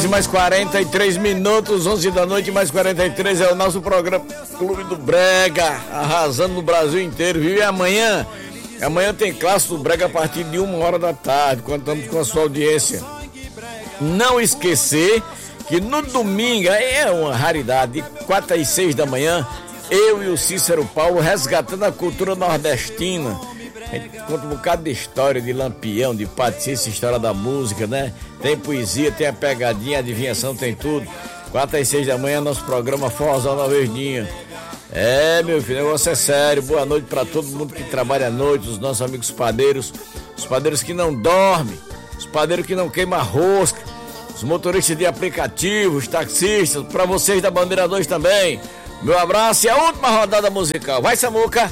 horas e mais 43 minutos, 11 da noite mais 43, é o nosso programa Clube do Brega, arrasando no Brasil inteiro, viu? E amanhã tem clássico do Brega a partir de 1h da tarde, contamos com a sua audiência. Não esquecer que no domingo, é uma raridade, de 4 às 6 da manhã, eu e o Cícero Paulo resgatando a cultura nordestina. A gente conta um bocado de história, de Lampião, de Patrícia, história da música, né? Tem poesia, tem a pegadinha, a adivinhação, tem tudo. 4 às 6 da manhã, nosso programa Forrozão na Verdinha. Meu filho, o negócio é sério. Boa noite para todo mundo que trabalha à noite, os nossos amigos padeiros, os padeiros que não dormem, os padeiros que não queimam rosca, os motoristas de aplicativo, os taxistas, para vocês da Bandeira 2 também. Meu abraço e a última rodada musical. Vai, Samuca!